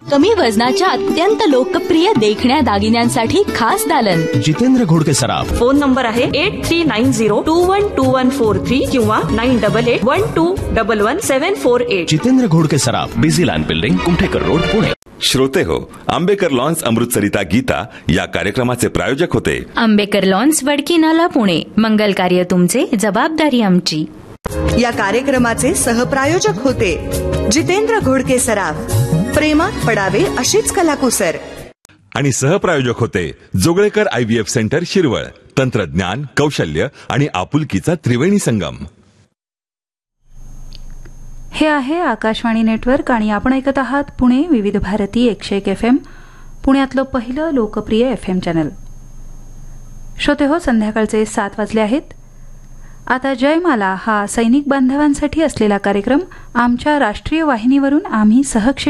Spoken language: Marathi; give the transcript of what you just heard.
कमी वजनाच्या अत्यंत लोकप्रिय देखण्या दागिन्यांसाठी खास दालन जितेंद्र घोडके सराफ. फोन नंबर आहे 8390212143 किंवा 9881211748. जितेंद्र घोडके सराफ, busy land building, Kumthekar road, Pune. श्रोते हो, आंबेकर लॉन्स अमृतसरिता गीता या कार्यक्रमाचे प्रायोजक होते आंबेकर लॉन्स वडकी नाला, पुणे. मंगल कार्य तुमचे, जबाबदारी आमची. या कार्यक्रमाचे सहप्रायोजक होते जितेंद्र घोडके सराफ. प्रेमात पडावे अशीच कलाकुसर. आणि सहप्रायोजक होते जोगळेकर IVF सेंटर शिरवळ. तंत्रज्ञान, कौशल्य आणि आपुलकीचा त्रिवेणी संगम. हे आहे आकाशवाणी नेटवर्क आणि आपण ऐकत आहात पुणे विविध भारती 101 FM, पुण्यातलं पहिलं लोकप्रिय FM चॅनल. श्रोते हो, संध्याकाळचे 7 वाजले आहेत. आता जयमाला हा सैनिक बांधवांसाठी असलेला कार्यक्रम आमच्या राष्ट्रीय वाहिनीवरून आम्ही सहक्षेप